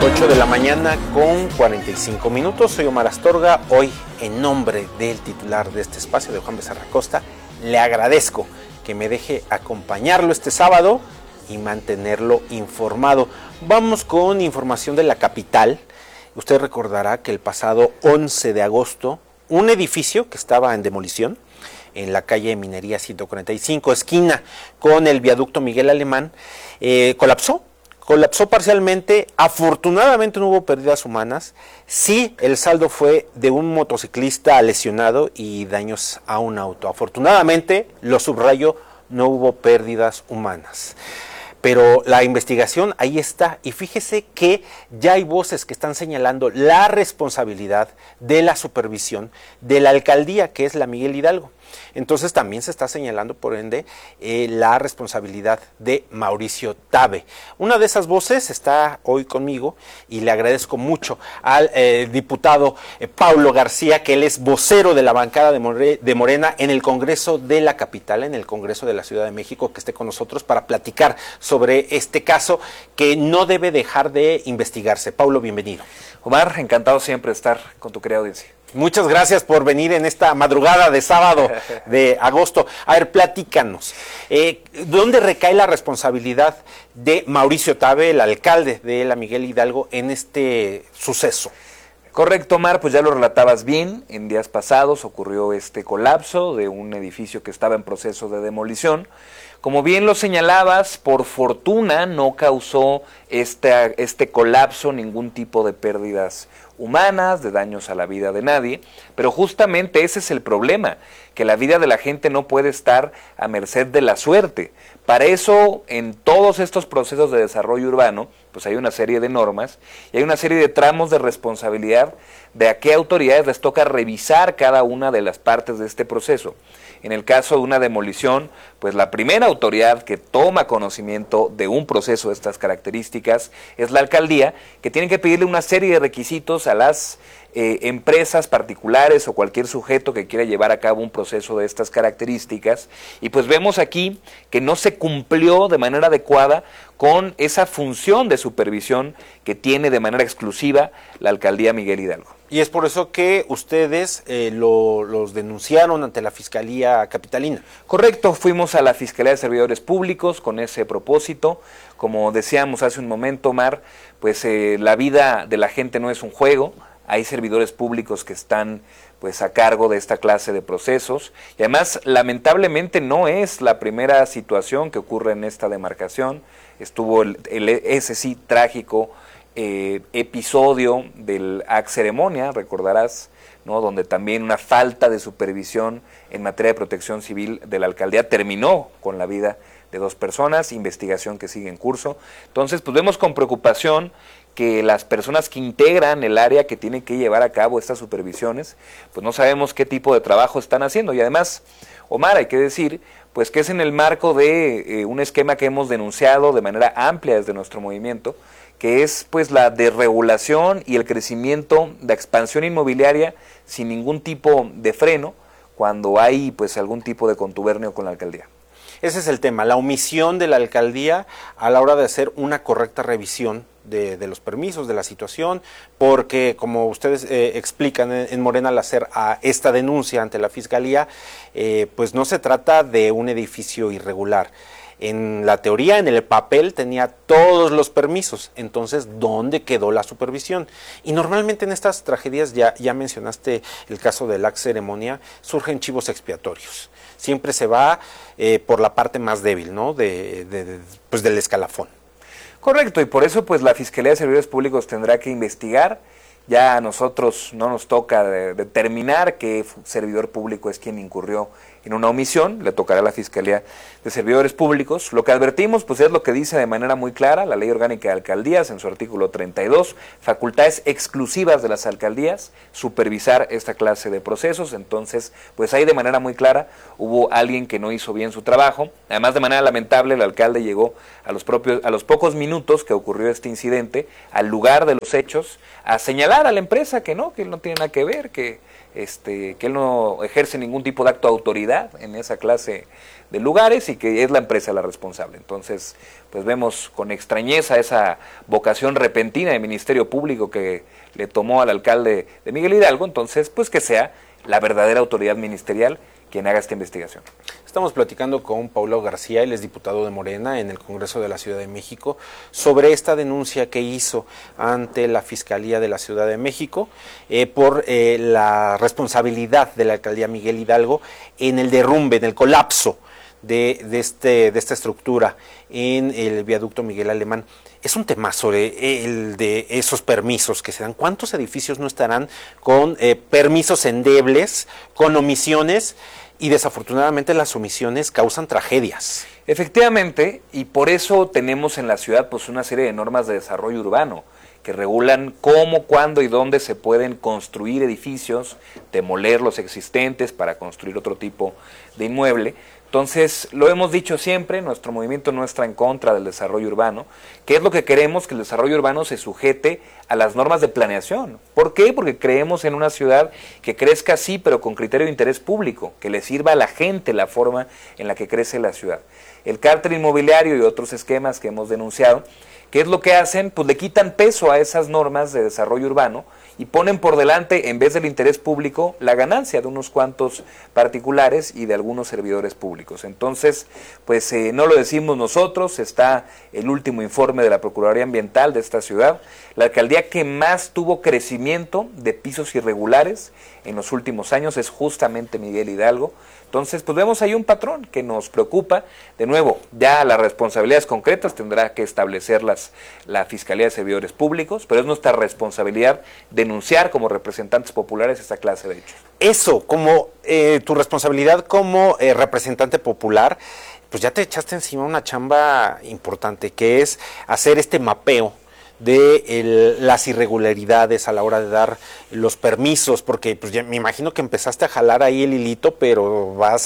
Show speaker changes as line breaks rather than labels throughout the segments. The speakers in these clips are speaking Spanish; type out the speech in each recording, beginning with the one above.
8 de la mañana con 45 minutos. Soy Omar Astorga. Hoy, en nombre del titular de este espacio, de Juan Becerra Costa, le agradezco que me deje acompañarlo este sábado y mantenerlo informado. Vamos con información de la capital. Usted recordará que el pasado 11 de agosto, un edificio que estaba en demolición en la calle Minería 145, esquina con el viaducto Miguel Alemán, colapsó parcialmente. Afortunadamente no hubo pérdidas humanas. Sí, el saldo fue de un motociclista lesionado y daños a un auto. Afortunadamente, lo subrayo, no hubo pérdidas humanas. Pero la investigación ahí está, y fíjese que ya hay voces que están señalando la responsabilidad de la supervisión de la alcaldía, que es la Miguel Hidalgo. Entonces también se está señalando, por ende, la responsabilidad de Mauricio Tabe. Una de esas voces está hoy conmigo y le agradezco mucho al diputado Paulo García, que él es vocero de la bancada de Morena en el Congreso de la capital, en el Congreso de la Ciudad de México, que esté con nosotros para platicar sobre este caso que no debe dejar de investigarse. Paulo, bienvenido.
Omar, encantado siempre de estar con tu querida audiencia.
Muchas gracias por venir en esta madrugada de sábado de agosto. A ver, platícanos. ¿Dónde recae la responsabilidad de Mauricio Tabe, el alcalde de la Miguel Hidalgo, en este suceso?
Correcto, Omar, pues ya lo relatabas bien. En días pasados ocurrió este colapso de un edificio que estaba en proceso de demolición. Como bien lo señalabas, por fortuna no causó este colapso ningún tipo de pérdidas humanas, de daños a la vida de nadie, pero justamente ese es el problema, que la vida de la gente no puede estar a merced de la suerte. Para eso, en todos estos procesos de desarrollo urbano, pues hay una serie de normas y hay una serie de tramos de responsabilidad de a qué autoridades les toca revisar cada una de las partes de este proceso. En el caso de una demolición, pues la primera autoridad que toma conocimiento de un proceso de estas características es la alcaldía, que tiene que pedirle una serie de requisitos a las empresas particulares o cualquier sujeto que quiera llevar a cabo un proceso de estas características, y pues vemos aquí que no se cumplió de manera adecuada con esa función de supervisión que tiene de manera exclusiva la alcaldía Miguel Hidalgo.
Y es por eso que ustedes los denunciaron ante la Fiscalía Capitalina.
Correcto, fuimos a la Fiscalía de Servidores Públicos con ese propósito. Como decíamos hace un momento, Omar, pues la vida de la gente no es un juego. Hay servidores públicos que están pues a cargo de esta clase de procesos, y además lamentablemente no es la primera situación que ocurre en esta demarcación. Estuvo ese sí trágico episodio del Act Ceremonia, recordarás, ¿no?, donde también una falta de supervisión en materia de protección civil de la alcaldía terminó con la vida de 2 personas, investigación que sigue en curso. Entonces, pues vemos con preocupación que las personas que integran el área que tienen que llevar a cabo estas supervisiones, pues no sabemos qué tipo de trabajo están haciendo. Y además, Omar, hay que decir, pues que es en el marco de un esquema que hemos denunciado de manera amplia desde nuestro movimiento, que es pues la desregulación y el crecimiento de expansión inmobiliaria sin ningún tipo de freno cuando hay pues algún tipo de contubernio con la alcaldía.
Ese es el tema, la omisión de la alcaldía a la hora de hacer una correcta revisión de los permisos, de la situación, porque como ustedes explican en Morena al hacer esta denuncia ante la Fiscalía, pues no se trata de un edificio irregular. En la teoría, en el papel, tenía todos los permisos. Entonces, ¿dónde quedó la supervisión? Y normalmente en estas tragedias, ya mencionaste el caso del Act Ceremonia, surgen chivos expiatorios. Siempre se va por la parte más débil, ¿no?, pues del escalafón.
Correcto, y por eso pues la Fiscalía de Servidores Públicos tendrá que investigar. Ya a nosotros no nos toca determinar qué servidor público es quien incurrió en una omisión, le tocará a la Fiscalía de Servidores Públicos. Lo que advertimos pues es lo que dice de manera muy clara la Ley Orgánica de Alcaldías en su artículo 32, facultades exclusivas de las alcaldías, supervisar esta clase de procesos. Entonces pues ahí de manera muy clara hubo alguien que no hizo bien su trabajo. Además, de manera lamentable, el alcalde llegó a los pocos minutos que ocurrió este incidente al lugar de los hechos a señalar a la empresa que no tiene nada que ver, que que él no ejerce ningún tipo de acto de autoridad en esa clase de lugares y que es la empresa la responsable. Entonces, pues vemos con extrañeza esa vocación repentina de Ministerio Público que le tomó al alcalde de Miguel Hidalgo. Entonces, pues que sea la verdadera autoridad ministerial quien haga esta investigación.
Estamos platicando con Paulo García, él es diputado de Morena en el Congreso de la Ciudad de México, sobre esta denuncia que hizo ante la Fiscalía de la Ciudad de México por la responsabilidad de la alcaldía Miguel Hidalgo en el derrumbe, en el colapso de esta estructura en el viaducto Miguel Alemán. Es un temazo el de esos permisos que se dan. ¿Cuántos edificios no estarán con permisos endebles, con omisiones? Y desafortunadamente las omisiones causan tragedias.
Efectivamente, y por eso tenemos en la ciudad pues una serie de normas de desarrollo urbano que regulan cómo, cuándo y dónde se pueden construir edificios, demoler los existentes para construir otro tipo de inmueble. Entonces, lo hemos dicho siempre, nuestro movimiento no está en contra del desarrollo urbano. ¿Qué es lo que queremos? Que el desarrollo urbano se sujete a las normas de planeación. ¿Por qué? Porque creemos en una ciudad que crezca así, pero con criterio de interés público, que le sirva a la gente la forma en la que crece la ciudad. El cártel inmobiliario y otros esquemas que hemos denunciado, ¿qué es lo que hacen? Pues le quitan peso a esas normas de desarrollo urbano y ponen por delante, en vez del interés público, la ganancia de unos cuantos particulares y de algunos servidores públicos. Entonces, pues no lo decimos nosotros, está el último informe de la Procuraduría Ambiental de esta ciudad, la alcaldía que más tuvo crecimiento de pisos irregulares en los últimos años es justamente Miguel Hidalgo. Entonces, pues vemos ahí un patrón que nos preocupa. De nuevo, ya las responsabilidades concretas tendrá que establecerlas la Fiscalía de Servidores Públicos, pero es nuestra responsabilidad denunciar como representantes populares esta clase de hechos.
Eso, como tu responsabilidad como representante popular, pues ya te echaste encima una chamba importante, que es hacer este mapeo de las irregularidades a la hora de dar los permisos, porque pues ya me imagino que empezaste a jalar ahí el hilito, pero vas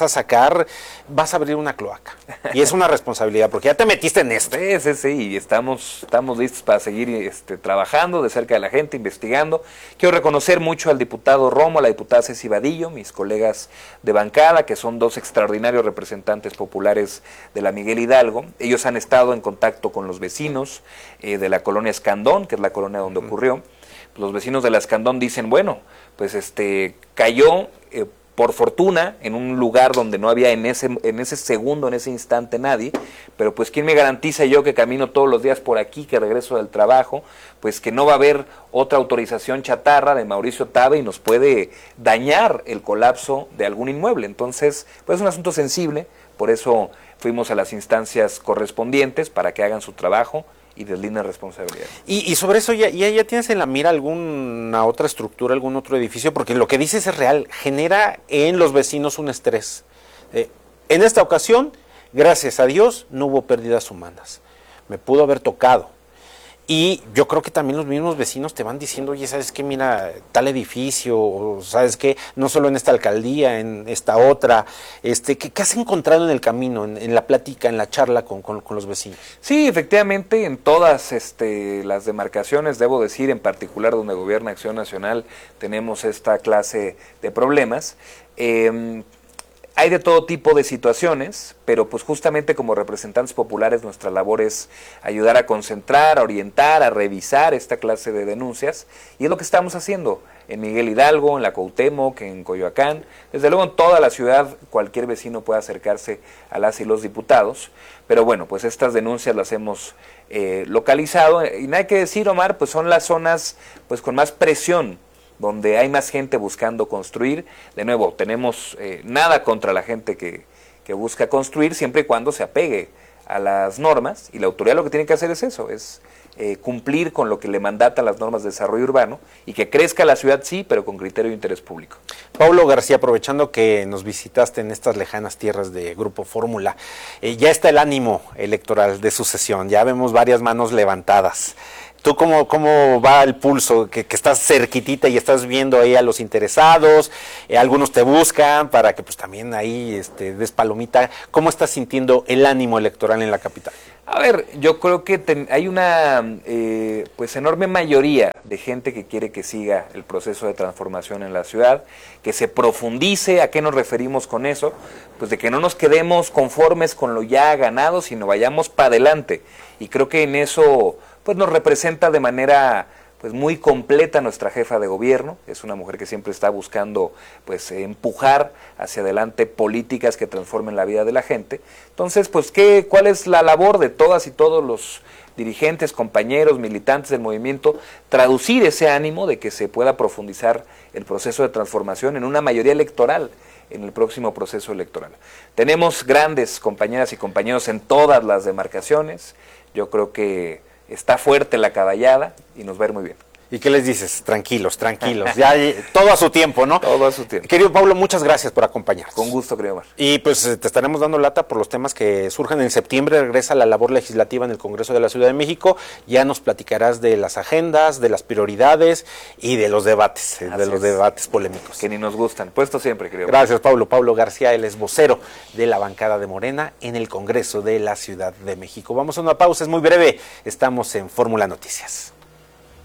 a abrir una cloaca, y es una responsabilidad, porque ya te metiste en esto.
Sí, y estamos listos para seguir trabajando de cerca de la gente, investigando. Quiero reconocer mucho al diputado Romo, a la diputada Ceci Vadillo, mis colegas de bancada, que son dos extraordinarios representantes populares de la Miguel Hidalgo. Ellos han estado en contacto con los vecinos de la colonia Escandón, que es la colonia donde ocurrió. Los vecinos de la Escandón dicen, bueno, pues cayó por fortuna en un lugar donde no había en ese segundo, en ese instante nadie, pero pues quién me garantiza yo que camino todos los días por aquí, que regreso del trabajo, pues que no va a haber otra autorización chatarra de Mauricio Tabe y nos puede dañar el colapso de algún inmueble. Entonces, pues es un asunto sensible, por eso fuimos a las instancias correspondientes para que hagan su trabajo y deslinden responsabilidad.
Y sobre eso, ¿ya tienes en la mira alguna otra estructura, algún otro edificio? Porque lo que dices es real, genera en los vecinos un estrés. En esta ocasión, gracias a Dios, no hubo pérdidas humanas. Me pudo haber tocado. Y yo creo que también los mismos vecinos te van diciendo, oye, ¿sabes qué? Mira, tal edificio, o ¿sabes qué? No solo en esta alcaldía, en esta otra. ¿Qué has encontrado en el camino, en la plática, en la charla con los vecinos?
Sí, efectivamente, en todas las demarcaciones, debo decir, en particular donde gobierna Acción Nacional, tenemos esta clase de problemas. Hay de todo tipo de situaciones, pero pues justamente como representantes populares nuestra labor es ayudar a concentrar, a orientar, a revisar esta clase de denuncias, y es lo que estamos haciendo en Miguel Hidalgo, en la Cuauhtémoc, en Coyoacán. Desde luego en toda la ciudad cualquier vecino puede acercarse a las y los diputados, pero bueno, pues estas denuncias las hemos localizado, y nada que decir, Omar, pues son las zonas pues con más presión, donde hay más gente buscando construir. De nuevo, tenemos nada contra la gente que busca construir, siempre y cuando se apegue a las normas, y la autoridad lo que tiene que hacer es eso, es cumplir con lo que le mandatan las normas de desarrollo urbano, y que crezca la ciudad sí, pero con criterio de interés público.
Paulo García, aprovechando que nos visitaste en estas lejanas tierras de Grupo Fórmula, ya está el ánimo electoral de sucesión, ya vemos varias manos levantadas. ¿Tú cómo va el pulso? Que estás cerquitita y estás viendo ahí a los interesados, algunos te buscan para que pues también ahí des palomita. ¿Cómo estás sintiendo el ánimo electoral en la capital?
A ver, yo creo que hay una pues enorme mayoría de gente que quiere que siga el proceso de transformación en la ciudad, que se profundice. ¿A qué nos referimos con eso? Pues de que no nos quedemos conformes con lo ya ganado, sino vayamos para adelante. Y creo que en eso pues nos representa de manera pues muy completa nuestra jefa de gobierno. Es una mujer que siempre está buscando pues empujar hacia adelante políticas que transformen la vida de la gente. Entonces, pues ¿cuál es la labor de todas y todos los dirigentes, compañeros, militantes del movimiento? Traducir ese ánimo de que se pueda profundizar el proceso de transformación en una mayoría electoral en el próximo proceso electoral. Tenemos grandes compañeras y compañeros en todas las demarcaciones. Yo creo que está fuerte la caballada y nos va a ir muy bien.
¿Y qué les dices? Tranquilos, tranquilos. Ya todo a su tiempo, ¿no?
Todo a su tiempo.
Querido Pablo, muchas gracias por acompañarnos.
Con gusto, querido Omar.
Y pues te estaremos dando lata por los temas que surjan. En septiembre regresa la labor legislativa en el Congreso de la Ciudad de México. Ya nos platicarás de las agendas, de las prioridades y de los debates, debates polémicos.
Que ni nos gustan. Puesto siempre, querido.
Gracias, Pablo. Pablo García, él es vocero de la bancada de Morena en el Congreso de la Ciudad de México. Vamos a una pausa, es muy breve. Estamos en Fórmula Noticias.